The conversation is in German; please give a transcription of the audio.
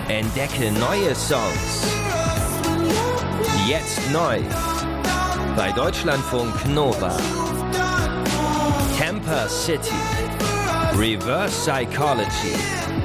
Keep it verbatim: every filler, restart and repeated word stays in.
Entdecke neue Songs. Jetzt neu. Bei Deutschlandfunk Nova. Camper City. Reverse Psychology.